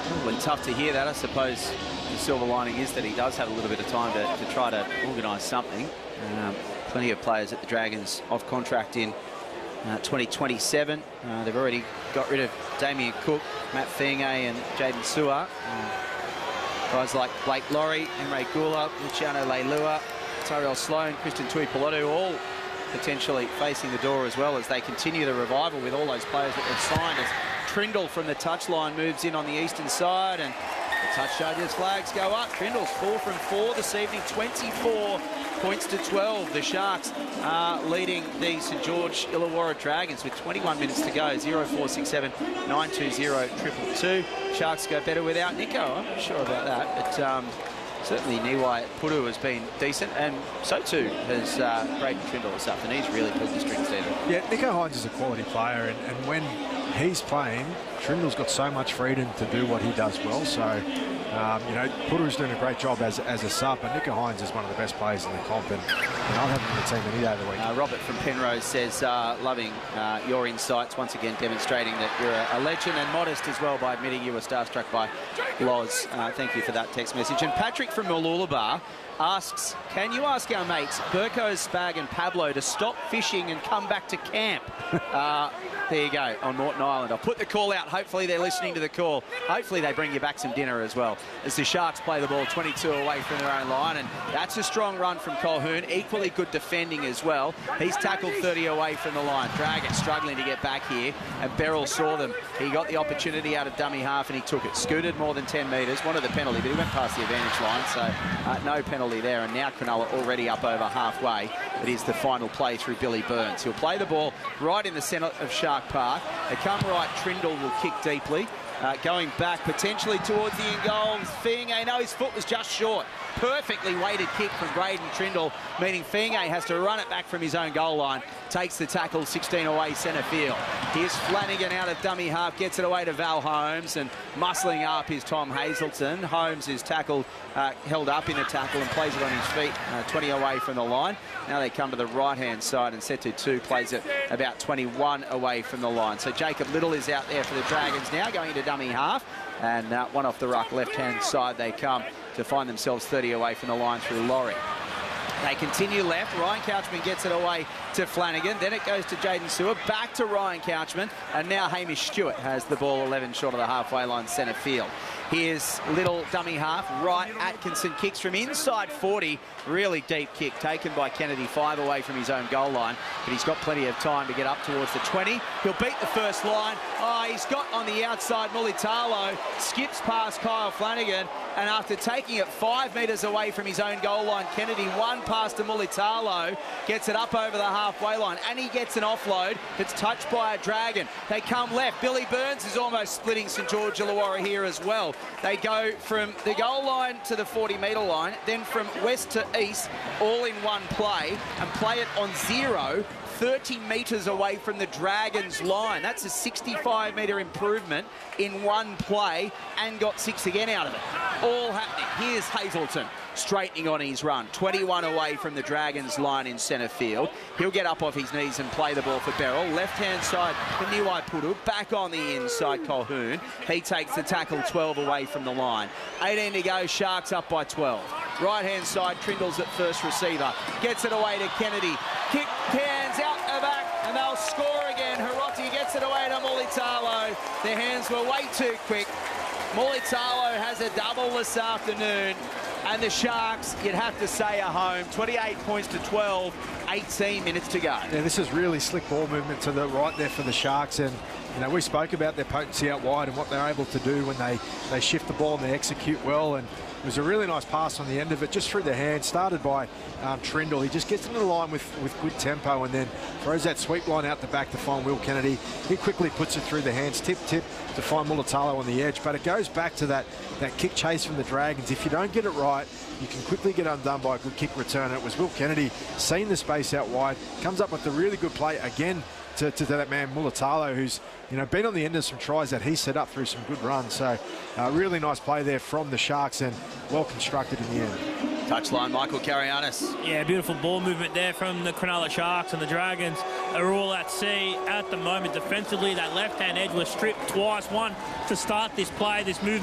Well, tough to hear that. I suppose the silver lining is that he does have a little bit of time to try to organise something. Plenty of players at the Dragons off contract in 2027. They've already got rid of Damien Cook, Matt Fienge and Jaden Sewer. Guys like Blake Laurie, Emre Gula, Luciano Leilua, Tyrell Sloan, Christian Tuipulotu, all potentially facing the door as well as they continue the revival with all those players that they've signed. As Trindle from the touchline moves in on the eastern side, and the touch charges flags go up. Trindle's 4 from 4 this evening, 24 points to 12. The Sharks are leading the St George Illawarra Dragons with 21 minutes to go. 0467 920 222. Sharks go better without Nico. I'm not sure about that, but certainly Niwai Pudu has been decent, and so too has Braden Trindle this afternoon. He's really pulled the strings there. Yeah, Nico Hines is a quality player, and when he's playing, Trindle's got so much freedom to do what he does well. So, you know, Pudu's doing a great job as a sub, but Nico Hines is one of the best players in the comp, and I'll have him in the team any day of the week. Robert from Penrose says, loving your insights, once again demonstrating that you're a legend, and modest as well by admitting you were starstruck by Loz. Thank you for that text message. And Patrick from Mooloolaba asks, can you ask our mates Burko, Spag and Pablo to stop fishing and come back to camp? There you go, on Moreton Island. I'll put the call out. Hopefully they're listening to the call. Hopefully they bring you back some dinner as well, as the Sharks play the ball 22 away from their own line. And that's a strong run from Colquhoun. Equally good defending as well. He's tackled 30 away from the line. Dragons struggling to get back here, and Beryl saw them. He got the opportunity out of dummy half and he took it. Scooted more than 10 metres. Wanted the penalty, but he went past the advantage line, so no penalty there. And now Cronulla already up over halfway. It is the final play through Billy Burns. He'll play the ball right in the centre of Shark Park. They come right, Trindle will kick deeply. Going back potentially towards the end goal. Fienge, no, his foot was just short. Perfectly weighted kick from Braden Trindle, meaning Fienge has to run it back from his own goal line. Takes the tackle 16 away centre field. Here's Flanagan out of dummy half, gets it away to Val Holmes, and muscling up is Tom Hazelton. Holmes is tackled, held up in a tackle and plays it on his feet, 20 away from the line. Now they come to the right-hand side, and Setu 2 plays it about 21 away from the line. So Jacob Little is out there for the Dragons now, going into dummy half, and one off the ruck left-hand side they come to find themselves 30 away from the line through Laurie. They continue left. Ryan Couchman gets it away to Flanagan. Then it goes to Jaden Sewer. Back to Ryan Couchman. And now Hamish Stewart has the ball 11 short of the halfway line centre field. Here's Little dummy half. Right, Atkinson kicks from inside 40. Really deep kick taken by Kennedy, 5 away from his own goal line. But he's got plenty of time to get up towards the 20. He'll beat the first line. Oh, he's got on the outside Mulitalo. Skips past Kyle Flanagan. And after taking it 5 metres away from his own goal line, Kennedy, one pass to Mulitalo, gets it up over the halfway line, and he gets an offload that's touched by a Dragon. They come left. Billy Burns is almost splitting St George Illawarra here as well. They go from the goal line to the 40-metre line, then from west to east, all in one play, and play it on 0, 30 metres away from the Dragons line. That's a 65-metre improvement in one play, and got 6 again out of it. All happening. Here's Hazelton straightening on his run. 21 away from the Dragons line in centre field. He'll get up off his knees and play the ball for Beryl. Left-hand side for Niwai Pudu. Back on the inside, Colquhoun. He takes the tackle 12 away from the line. 18 to go, Sharks up by 12. Right-hand side, Trindle's at first receiver. Gets it away to Kennedy. Kick, hands out the back, and they'll score again. Hiroti gets it away to Mulitalo. Their hands were way too quick. Mulitalo has a double this afternoon, and the Sharks, you'd have to say, are home. 28 points to 12, 18 minutes to go. Yeah, this is really slick ball movement to the right there for the Sharks, and you know, we spoke about their potency out wide and what they're able to do when they shift the ball and they execute well. And it was a really nice pass on the end of it, just through the hand, started by Trindle. He just gets into the line with good tempo, and then throws that sweep line out the back to find Will Kennedy. He quickly puts it through the hands, tip to find Mulitalo on the edge. But it goes back to that kick chase from the Dragons. If you don't get it right, you can quickly get undone by a good kick return. And it was Will Kennedy seeing the space out wide, comes up with a really good play again to that man Mulitalo, who's been on the end of some tries that he set up through some good runs. So really nice play there from the Sharks, and well constructed in the end. Touchline, Michael Karayanis. Yeah, beautiful ball movement there from the Cronulla Sharks, and the Dragons are all at sea at the moment defensively. That left-hand edge was stripped twice. One to start this play, this movement.